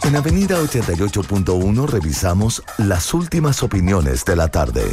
En Avenida 88.1 revisamos las últimas opiniones de la tarde.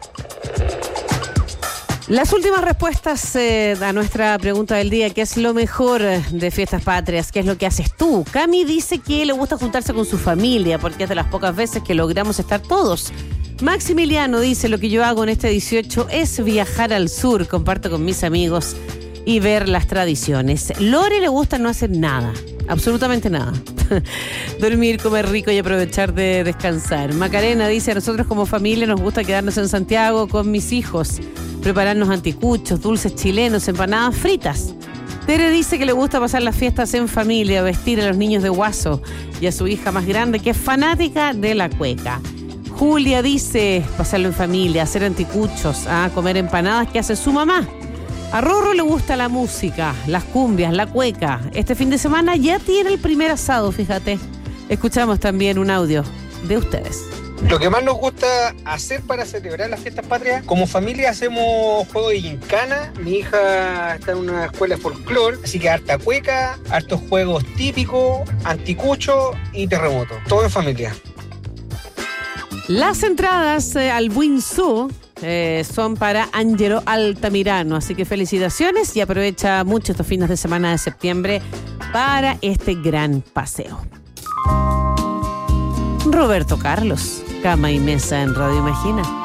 Las últimas respuestas a nuestra pregunta del día: ¿qué es lo mejor de Fiestas Patrias? ¿Qué es lo que haces tú? Cami dice que le gusta juntarse con su familia porque es de las pocas veces que logramos estar todos. Maximiliano dice: lo que yo hago en este 18 es viajar al sur, comparto con mis amigos y ver las tradiciones. Lore le gusta no hacer nada, absolutamente nada. Dormir, comer rico y aprovechar de descansar. Macarena dice: a nosotros como familia nos gusta quedarnos en Santiago con mis hijos, prepararnos anticuchos, dulces chilenos, empanadas fritas. Tere dice que le gusta pasar las fiestas en familia, vestir a los niños de guaso y a su hija más grande, que es fanática de la cueca. Julia dice: pasarlo en familia, hacer anticuchos, comer empanadas que hace su mamá. A Rorro le gusta la música, las cumbias, la cueca. Este fin de semana ya tiene el primer asado, fíjate. Escuchamos también un audio de ustedes. Lo que más nos gusta hacer para celebrar las fiestas patrias, como familia hacemos juegos de gincana. Mi hija está en una escuela de folclore, así que harta cueca, hartos juegos típicos, anticucho y terremoto. Todo en familia. Las entradas al Buin Zoo son para Angelo Altamirano, así que felicitaciones y aprovecha mucho estos fines de semana de septiembre para este gran paseo. Roberto Carlos, Cama y Mesa en Radio Imagina.